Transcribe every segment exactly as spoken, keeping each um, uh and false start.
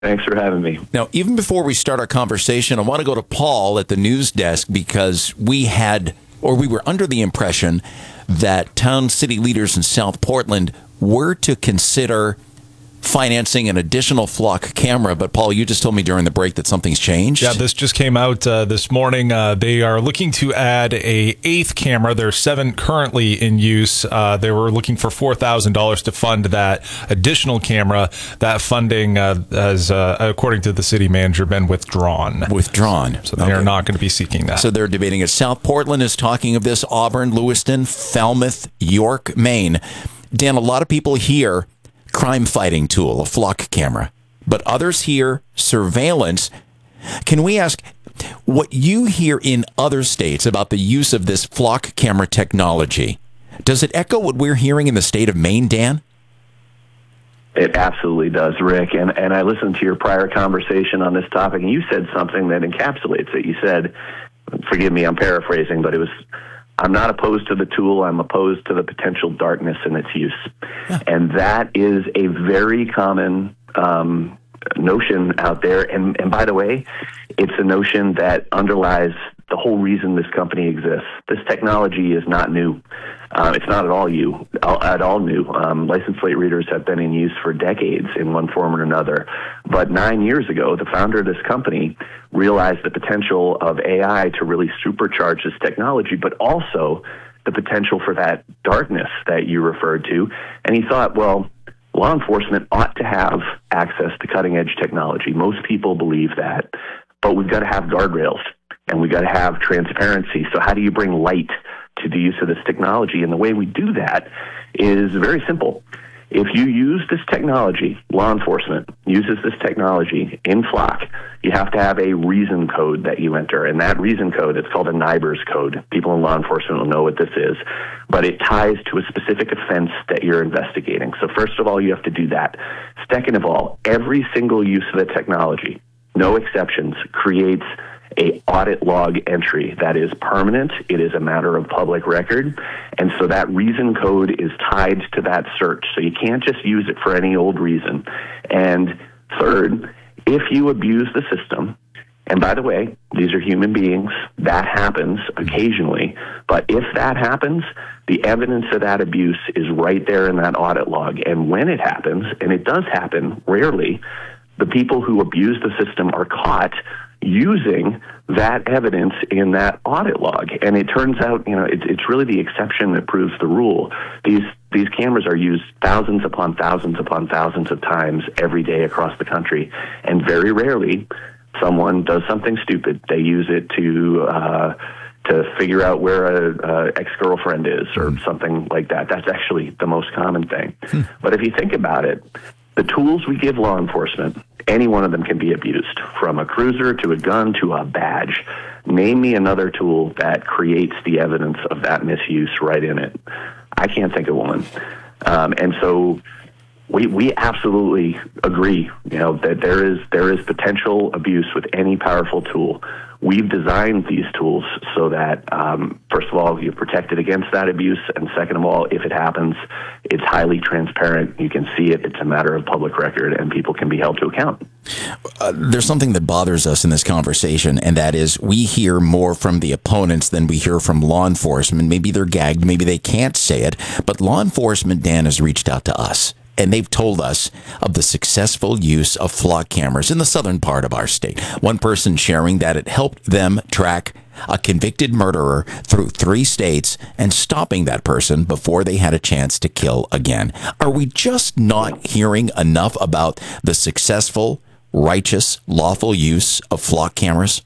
Thanks for having me. Now, even before we start our conversation, I want to go to Paul at the news desk because we had, or we were under the impression that town city leaders in South Portland were to consider financing an additional Flock camera. But Paul, you just told me during the break that something's changed. Yeah, this just came out uh, this morning. Uh, they are looking to add a eighth camera. There are seven currently in use. Uh, they were looking for four thousand dollars to fund that additional camera. That funding uh, has, uh, according to the city manager, been withdrawn. Withdrawn. So they okay. are not going to be seeking that. So they're debating it. South Portland is talking of this. Auburn, Lewiston, Falmouth, York, Maine. Dan, a lot of people here crime fighting tool, a Flock camera, but others hear surveillance. Can we ask what you hear in other states about the use of this Flock camera technology? Does it echo what we're hearing in the state of Maine, Dan? It absolutely does, Rick. And and I listened to your prior conversation on this topic, and you said something that encapsulates it. You said, forgive me, I'm paraphrasing, but it was, I'm not opposed to the tool. I'm opposed to the potential darkness in its use. Yeah. And that is a very common um, notion out there. And, and by the way, it's a notion that underlies the whole reason this company exists. This technology is not new. Uh, it's not at all you, at all new. Um, license plate readers have been in use for decades in one form or another. But nine years ago, the founder of this company realized the potential of A I to really supercharge this technology, but also the potential for that darkness that you referred to. And he thought, well, law enforcement ought to have access to cutting-edge technology. Most people believe that. But we've got to have guardrails, and we've got to have transparency. So how do you bring light to the use of this technology? And the way we do that is very simple. If you use this technology, law enforcement uses this technology in Flock, you have to have a reason code that you enter. And that reason code, it's called a NIBRS code. People in law enforcement will know what this is. But it ties to a specific offense that you're investigating. So first of all, you have to do that. Second of all, every single use of the technology, no exceptions, creates a audit log entry that is permanent. It is a matter of public record. And so that reason code is tied to that search. So you can't just use it for any old reason. And third, if you abuse the system, and by the way, these are human beings, that happens occasionally. But if that happens, the evidence of that abuse is right there in that audit log. And when it happens, and it does happen rarely, the people who abuse the system are caught using that evidence in that audit log. And it turns out, you know, it, it's really the exception that proves the rule. These these cameras are used thousands upon thousands upon thousands of times every day across the country. And very rarely someone does something stupid. They use it to uh, to figure out where a, a ex-girlfriend is or something like that. That's actually the most common thing. Hmm. But if you think about it, the tools we give law enforcement, any one of them can be abused, from a cruiser to a gun to a badge. Name me another tool that creates the evidence of that misuse right in it. I can't think of one. Um, and so we we absolutely agree, you know, that there is there is potential abuse with any powerful tool. We've designed these tools so that, um, first of all, you're protected against that abuse, and second of all, if it happens, it's highly transparent. You can see it. It's a matter of public record, and people can be held to account. Uh, there's something that bothers us in this conversation, and that is we hear more from the opponents than we hear from law enforcement. Maybe they're gagged. Maybe they can't say it. But law enforcement, Dan, has reached out to us. And they've told us of the successful use of Flock cameras in the southern part of our state. One person sharing that it helped them track a convicted murderer through three states and stopping that person before they had a chance to kill again. Are we just not hearing enough about the successful, righteous, lawful use of Flock cameras?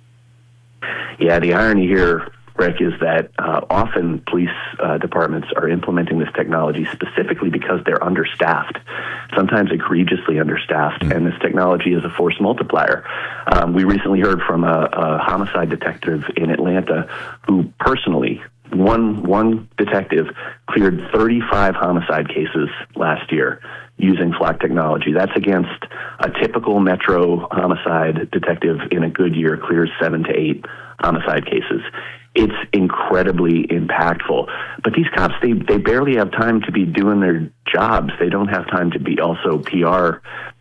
Yeah, the irony here, Rick, is that uh, often police uh, departments are implementing this technology specifically because they're understaffed, sometimes egregiously understaffed, mm. and this technology is a force multiplier. Um, we recently heard from a, a homicide detective in Atlanta who personally, one one detective, cleared thirty-five homicide cases last year using Flock technology. That's against a typical metro homicide detective in a good year clears seven to eight homicide cases. It's incredibly impactful. But these cops, they, they barely have time to be doing their jobs. They don't have time to be also P R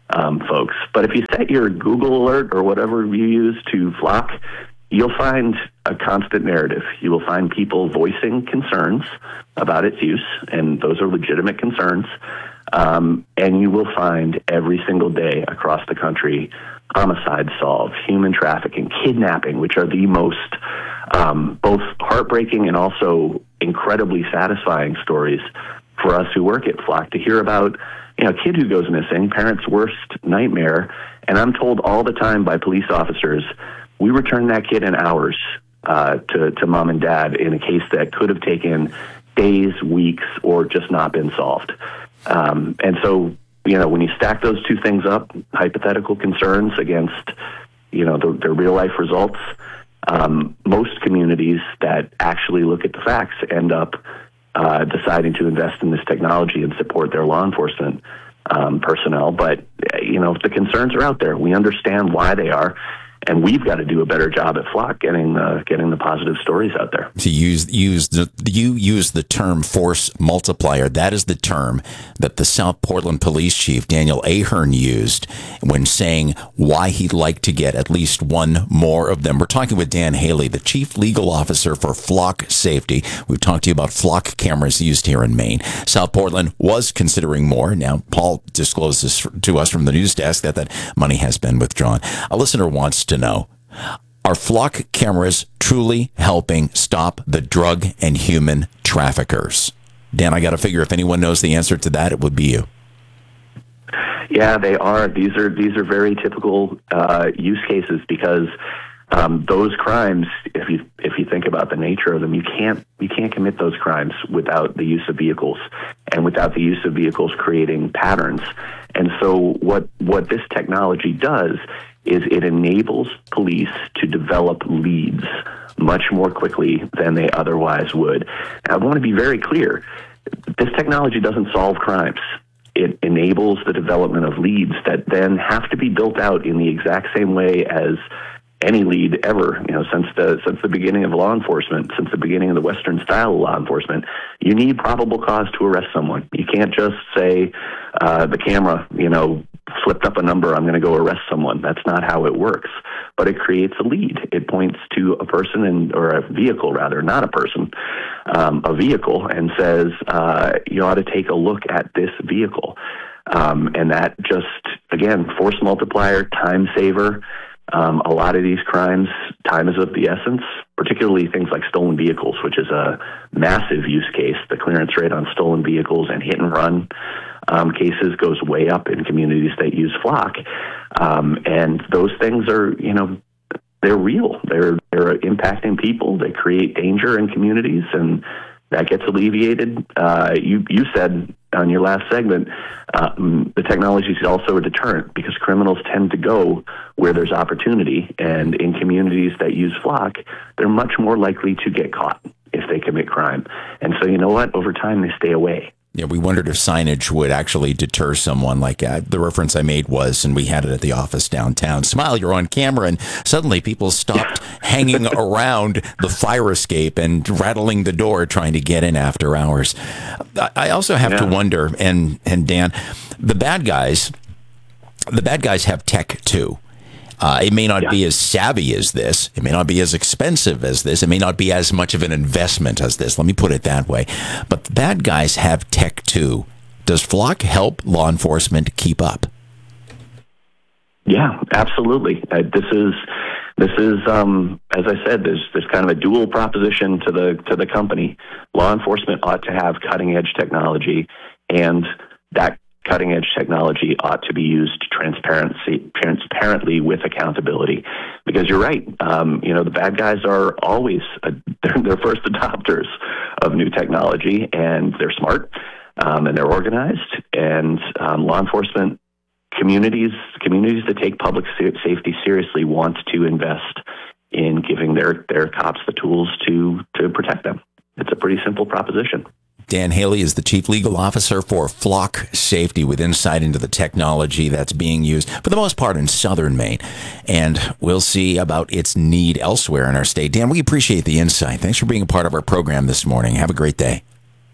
um, folks. But if you set your Google alert or whatever you use to Flock, you'll find a constant narrative. You will find people voicing concerns about its use, and those are legitimate concerns. Um, and you will find every single day across the country homicides solved, human trafficking, kidnapping, which are the most um, both heartbreaking and also incredibly satisfying stories for us who work at Flock to hear about. You know, a kid who goes missing, parents' worst nightmare, and I'm told all the time by police officers, we return that kid in hours uh, to, to mom and dad in a case that could have taken days, weeks, or just not been solved. Um, and so, you know, when you stack those two things up, hypothetical concerns against, you know, the, the real life results, um, most communities that actually look at the facts end up uh, deciding to invest in this technology and support their law enforcement um, personnel. But, you know, the concerns are out there. We understand why they are. And we've got to do a better job at Flock getting uh, getting the positive stories out there. To use use the you use the term force multiplier. That is the term that the South Portland Police Chief Daniel Ahern used when saying why he'd like to get at least one more of them. We're talking with Dan Haley, the Chief Legal Officer for Flock Safety. We've talked to you about Flock cameras used here in Maine. South Portland was considering more. Now, Paul disclosed this to us from the news desk that that money has been withdrawn. A listener wants to know, are Flock cameras truly helping stop the drug and human traffickers? Dan, I got to figure if anyone knows the answer to that, it would be you. Yeah, they are. These are these are very typical uh, use cases because um, those crimes, if you if you think about the nature of them, you can't you can't commit those crimes without the use of vehicles and without the use of vehicles creating patterns. And so what what this technology does is it enables police to develop leads much more quickly than they otherwise would. And I want to be very clear. This technology doesn't solve crimes. It enables the development of leads that then have to be built out in the exact same way as any lead ever, you know, since the since the beginning of law enforcement, since the beginning of the Western style of law enforcement. You need probable cause to arrest someone. You can't just say uh, the camera, you know, flipped up a number, I'm going to go arrest someone. That's not how it works. But it creates a lead. It points to a person and or a vehicle, rather, not a person, um, a vehicle, and says uh, you ought to take a look at this vehicle. Um, and that just, again, force multiplier, time saver. Um, a lot of these crimes, time is of the essence, particularly things like stolen vehicles, which is a massive use case. The clearance rate on stolen vehicles and hit and run um, cases goes way up in communities that use Flock. Um, and those things are, you know, they're real. They're, they're impacting people. They create danger in communities, and that gets alleviated. Uh, you, you said on your last segment, uh, the technology is also a deterrent because criminals tend to go where there's opportunity. And in communities that use Flock, they're much more likely to get caught if they commit crime. And so, you know what? Over time, they stay away. Yeah, we wondered if signage would actually deter someone. Like uh, the reference I made was, and we had it at the office downtown, smile, you're on camera, and suddenly people stopped hanging around the fire escape and rattling the door trying to get in after hours. I also have yeah. to wonder, and, and Dan, the bad guys, the bad guys have tech too. Uh, it may not yeah. be as savvy as this. It may not be as expensive as this. It may not be as much of an investment as this. Let me put it that way. But the bad guys have tech too. Does Flock help law enforcement keep up? Yeah, absolutely. Uh, this is this is um, as I said. There's there's kind of a dual proposition to the to the company. Law enforcement ought to have cutting edge technology, and that cutting edge technology ought to be used transparency, transparently with accountability. Because you're right, um, you know, the bad guys are always, uh, they're, they're first adopters of new technology, and they're smart, um, and they're organized, and um, law enforcement communities, communities that take public safety seriously want to invest in giving their, their cops the tools to, to protect them. It's a pretty simple proposition. Dan Haley is the Chief Legal Officer for Flock Safety, with insight into the technology that's being used, for the most part, in southern Maine. And we'll see about its need elsewhere in our state. Dan, we appreciate the insight. Thanks for being a part of our program this morning. Have a great day.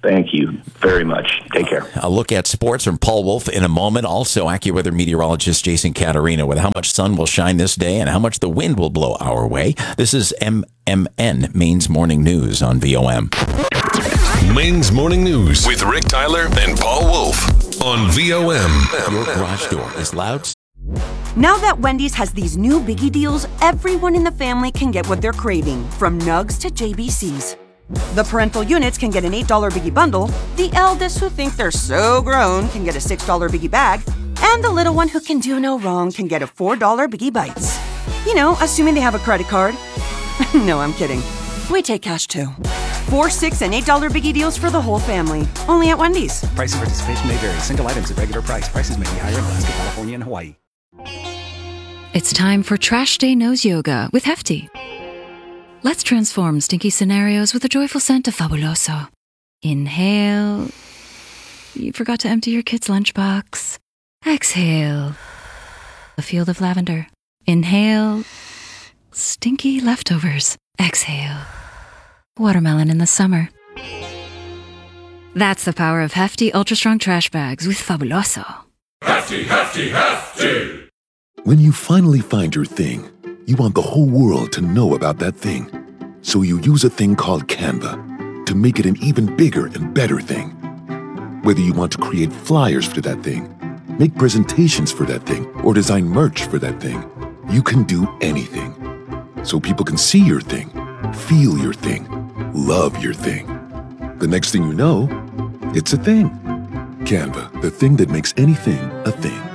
Thank you very much. Take care. A look at sports from Paul Wolf in a moment. Also, AccuWeather meteorologist Jason Caterina with how much sun will shine this day and how much the wind will blow our way. This is M M N, Maine's Morning News on V O M. Maine's Morning News with Rick Tyler and Paul Wolf on V O M. Your garage door is loud. Now that Wendy's has these new biggie deals, everyone in the family can get what they're craving, from nugs to J B Cs. The parental units can get an eight dollar biggie bundle, the eldest who think they're so grown can get a six dollar biggie bag, and the little one who can do no wrong can get a four dollar biggie bites. You know, assuming they have a credit card. No, I'm kidding. We take cash too. Four, six, and eight dollar biggie deals for the whole family. Only at Wendy's. Price and participation may vary. Single items at regular price. Prices may be higher in Alaska, California, and Hawaii. It's time for Trash Day Nose Yoga with Hefty. Let's transform stinky scenarios with a joyful scent of Fabuloso. Inhale. You forgot to empty your kid's lunchbox. Exhale. A field of lavender. Inhale. Stinky leftovers. Exhale. Watermelon in the summer. That's the power of Hefty Ultra Strong Trash Bags with Fabuloso. Hefty, Hefty, Hefty! When you finally find your thing, you want the whole world to know about that thing. So you use a thing called Canva to make it an even bigger and better thing. Whether you want to create flyers for that thing, make presentations for that thing, or design merch for that thing, you can do anything. So people can see your thing, feel your thing, love your thing. The next thing you know, it's a thing. Canva, the thing that makes anything a thing.